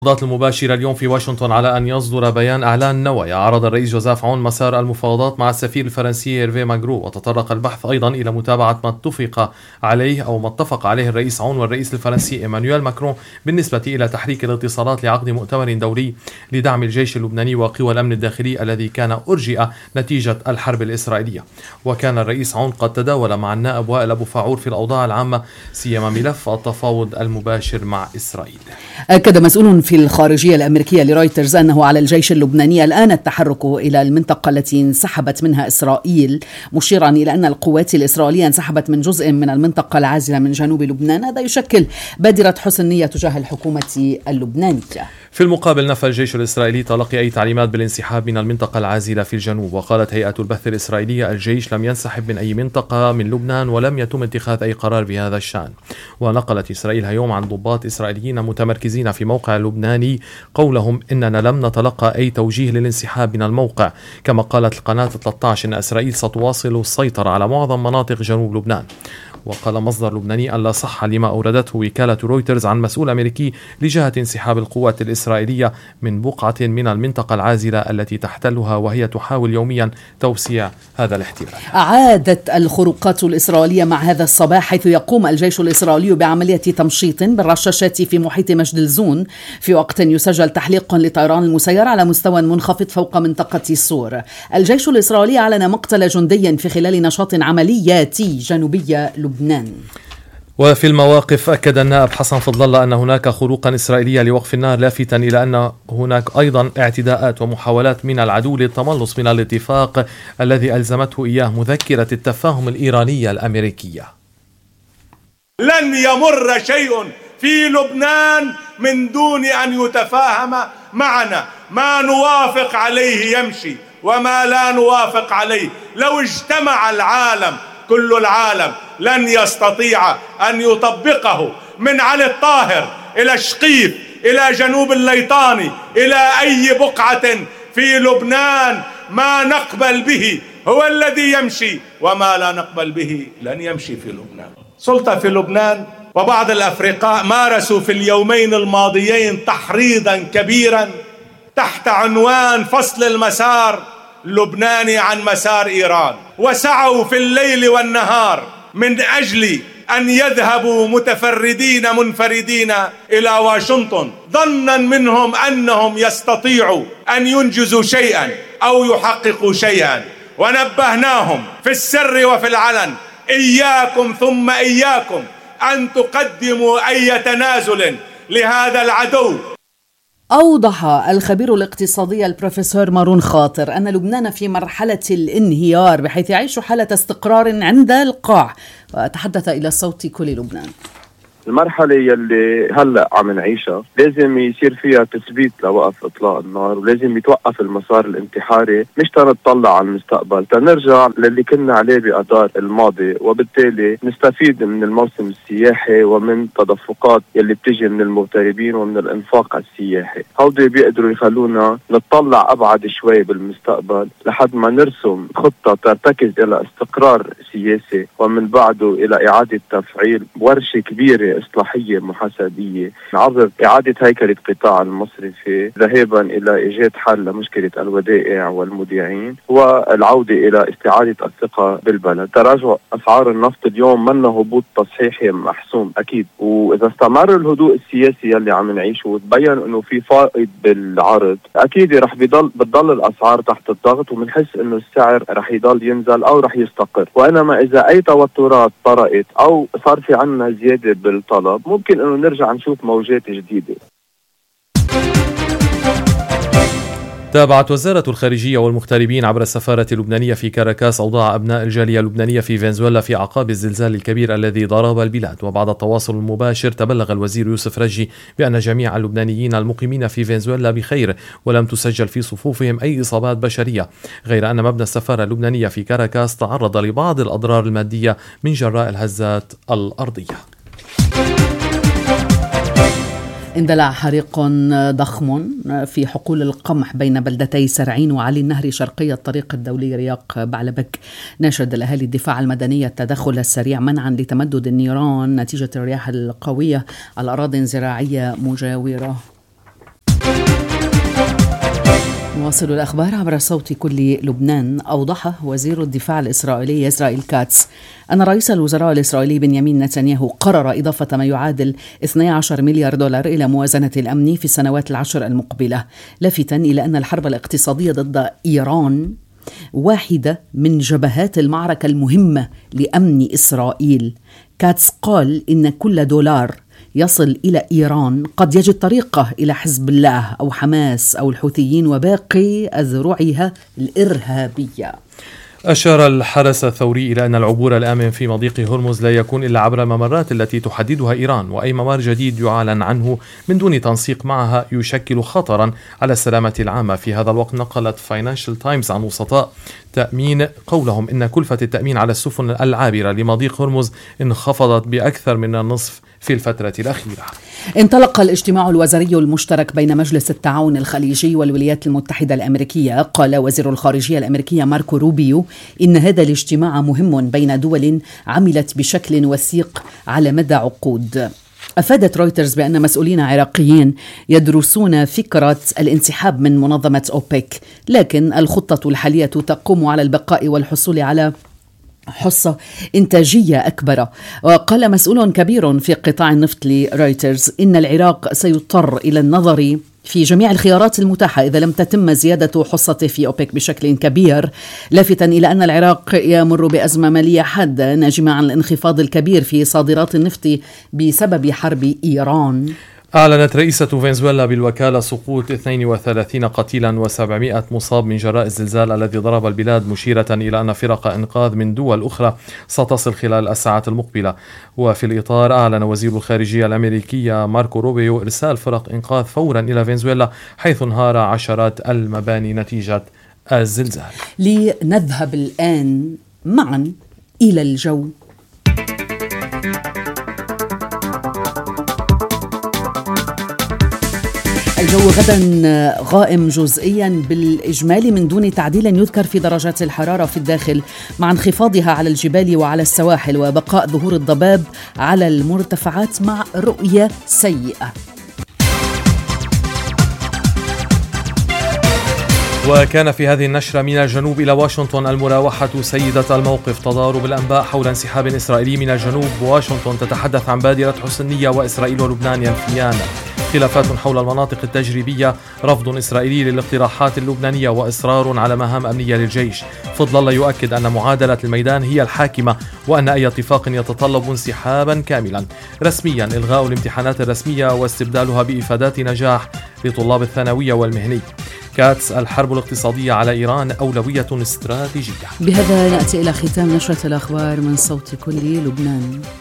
المفاوضات المباشرة اليوم في واشنطن على أن يصدر بيان إعلان نوايا. عرض الرئيس جوزيف عون مسار المفاوضات مع السفير الفرنسي إيرفي ماغرو، وتطرق البحث أيضا إلى متابعة ما اتفق عليه الرئيس عون والرئيس الفرنسي إيمانويل ماكرون بالنسبة إلى تحريك الاتصالات لعقد مؤتمر دولي لدعم الجيش اللبناني وقوى الأمن الداخلي الذي كان أرجئ نتيجة الحرب الإسرائيلية. وكان الرئيس عون قد تداول مع النائب وائل أبو فاعور في الأوضاع العامة سيما ملف التفاوض المباشر مع إسرائيل. أكد مسؤول في الخارجية الأمريكية لرويترز أنه على الجيش اللبناني الآن التحرك إلى المنطقة التي انسحبت منها إسرائيل، مشيرا إلى أن القوات الإسرائيلية انسحبت من جزء من المنطقة العازلة من جنوب لبنان. هذا يشكل بادرة حسن نية تجاه الحكومة اللبنانية. في المقابل نفى الجيش الإسرائيلي تلقي أي تعليمات بالانسحاب من المنطقة العازلة في الجنوب. وقالت هيئة البث الإسرائيلية الجيش لم ينسحب من أي منطقة من لبنان ولم يتم اتخاذ أي قرار بهذا الشأن. ونقلت إسرائيل اليوم عن ضباط إسرائيليين متمركزين في موقع لبناني قولهم إننا لم نتلقى أي توجيه للانسحاب من الموقع. كما قالت القناة 13 إن إسرائيل ستواصل السيطرة على معظم مناطق جنوب لبنان. وقال مصدر لبناني أن لا صحة لما أوردته وكالة رويترز عن مسؤول أمريكي لجهة انسحاب القوات الإسرائيلية من بقعة من المنطقة العازلة التي تحتلها، وهي تحاول يوميا توسيع هذا الاحتلال. عادت الخروقات الإسرائيلية مع هذا الصباح، حيث يقوم الجيش الإسرائيلي بعملية تمشيط بالرشاشات في محيط مجدلزون في وقت يسجل تحليق لطيران المسير على مستوى منخفض فوق منطقة سور. الجيش الإسرائيلي أعلن مقتل جندي في خلال نشاط عملياتي جنوبية لبنان. وفي المواقف أكد النائب حسن فضل الله أن هناك خروقا إسرائيلية لوقف النار، لافتا إلى أن هناك أيضا اعتداءات ومحاولات من العدو للتملص من الاتفاق الذي ألزمته إياه مذكرة التفاهم الإيرانية الأمريكية. لن يمر شيء في لبنان من دون أن يتفاهم معنا. ما نوافق عليه يمشي وما لا نوافق عليه لو اجتمع العالم كل العالم لن يستطيع أن يطبقه، من علي الطاهر إلى شقيف إلى جنوب الليطاني إلى أي بقعة في لبنان. ما نقبل به هو الذي يمشي وما لا نقبل به لن يمشي في لبنان. سلطة في لبنان وبعض الأفرقاء مارسوا في اليومين الماضيين تحريضا كبيرا تحت عنوان فصل المسار اللبناني عن مسار إيران، وسعوا في الليل والنهار من أجل أن يذهبوا متفردين منفردين إلى واشنطن، ظنا منهم أنهم يستطيعوا أن ينجزوا شيئا أو يحققوا شيئا. ونبهناهم في السر وفي العلن: إياكم ثم إياكم أن تقدموا أي تنازل لهذا العدو. أوضح الخبير الاقتصادي البروفيسور مارون خاطر أن لبنان في مرحلة الانهيار، بحيث يعيش حالة استقرار عند القاع، وتحدث إلى الصوت كل لبنان. المرحلة يلي هلأ عم نعيشها لازم يصير فيها تثبيت لوقف إطلاق النار، ولازم يتوقف المسار الانتحاري، مش تنطلع على المستقبل تنرجع للي كنا عليه بأدار الماضي، وبالتالي نستفيد من الموسم السياحي ومن تدفقات يلي بتجي من المغتربين ومن الانفاق السياحي. هودي بيقدروا يخلونا نطلع أبعد شوي بالمستقبل لحد ما نرسم خطة ترتكز إلى استقرار سياسي، ومن بعده إلى إعادة تفعيل ورشة كبيرة إصلاحية محاسبية عبر إعادة هيكلة القطاع المصرفي، ذهابا إلى إيجاد حل لمشكلة الودائع والمودعين، والعودة إلى استعادة الثقة بالبلد. تراجع أسعار النفط اليوم منه هبوط تصحيحي محسوم أكيد، وإذا استمر الهدوء السياسي اللي عم نعيشه وتبين إنه في فائض بالعرض، أكيد رح بتضل الأسعار تحت الضغط، ومنحس إنه السعر رح يضل ينزل أو رح يستقر. وإنما إذا أي توترات طرأت أو صار في عنا زيادة بالطلب، ممكن أنه نرجع نشوف موجات جديدة. تابعت وزارة الخارجية والمغتربين عبر السفارة اللبنانية في كاراكاس أوضاع أبناء الجالية اللبنانية في فنزويلا في أعقاب الزلزال الكبير الذي ضرب البلاد. وبعد التواصل المباشر تبلغ الوزير يوسف رجي بأن جميع اللبنانيين المقيمين في فنزويلا بخير ولم تسجل في صفوفهم أي إصابات بشرية، غير أن مبنى السفارة اللبنانية في كاراكاس تعرض لبعض الأضرار المادية من جراء الهزات الأرضية. اندلع حريق ضخم في حقول القمح بين بلدتي سرعين وعلي النهر شرقي الطريق الدولي رياق بعلبك. ناشد الأهالي الدفاع المدني التدخل السريع منعا لتمدد النيران نتيجة الرياح القوية على أراضٍ زراعية مجاورة. نواصل الأخبار عبر صوت كل لبنان. أوضح وزير الدفاع الإسرائيلي إسرائيل كاتس أن رئيس الوزراء الإسرائيلي بنيامين نتنياهو قرر إضافة ما يعادل 12 مليار دولار إلى موازنة الأمن في السنوات العشر المقبلة، لافتاً إلى أن الحرب الاقتصادية ضد إيران واحدة من جبهات المعركة المهمة لأمن إسرائيل. كاتس قال إن كل دولار يصل إلى إيران قد يجد طريقه إلى حزب الله أو حماس أو الحوثيين وباقي أذرعها الإرهابية. أشار الحرس الثوري إلى أن العبور الآمن في مضيق هرمز لا يكون إلا عبر الممرات التي تحددها إيران، وأي ممر جديد يعلن عنه من دون تنسيق معها يشكل خطرا على السلامة العامة. في هذا الوقت نقلت فاينانشال تايمز عن وسطاء تأمين قولهم إن كلفة التأمين على السفن العابرة لمضيق هرمز انخفضت بأكثر من النصف في الفترة الأخيرة. انطلق الاجتماع الوزاري المشترك بين مجلس التعاون الخليجي والولايات المتحدة الأمريكية. قال وزير الخارجية الأمريكية ماركو روبيو إن هذا الاجتماع مهم بين دول عملت بشكل وثيق على مدى عقود. أفادت رويترز بأن مسؤولين عراقيين يدرسون فكرة الانسحاب من منظمة أوبك، لكن الخطة الحالية تقوم على البقاء والحصول على حصة إنتاجية أكبر. وقال مسؤول كبير في قطاع النفط لرويترز إن العراق سيضطر إلى النظر في جميع الخيارات المتاحة إذا لم تتم زيادة حصته في أوبك بشكل كبير، لافتا إلى أن العراق يمر بأزمة مالية حادة ناجمة عن الانخفاض الكبير في صادرات النفط بسبب حرب إيران. أعلنت رئيسة فنزويلا بالوكالة سقوط 32 قتيلا و700 مصاب من جراء الزلزال الذي ضرب البلاد، مشيرة إلى أن فرق إنقاذ من دول أخرى ستصل خلال الساعات المقبلة. وفي الإطار أعلن وزير الخارجية الأمريكية ماركو روبيو إرسال فرق إنقاذ فورا إلى فنزويلا حيث انهار عشرات المباني نتيجة الزلزال. لنذهب الآن معا إلى الجو. الجو غدا غائم جزئيا بالإجمالي من دون تعديل يذكر في درجات الحرارة في الداخل، مع انخفاضها على الجبال وعلى السواحل وبقاء ظهور الضباب على المرتفعات مع رؤية سيئة. وكان في هذه النشرة من الجنوب إلى واشنطن المراوحة سيدة الموقف. تضارب الأنباء حول انسحاب إسرائيلي من الجنوب. واشنطن تتحدث عن بادرة حسن نية وإسرائيل ولبنان ينفيان. خلافات حول المناطق التجريبية. رفض إسرائيلي للاقتراحات اللبنانية وإصرار على مهام أمنية للجيش. فضل الله يؤكد أن معادلة الميدان هي الحاكمة وأن أي اتفاق يتطلب انسحابا كاملا. رسميا إلغاء الامتحانات الرسمية واستبدالها بإفادات نجاح لطلاب الثانوية والمهني. كاتس: الحرب الاقتصادية على إيران أولوية استراتيجية. بهذا نأتي إلى ختام نشرة الأخبار من صوت كل لبنان.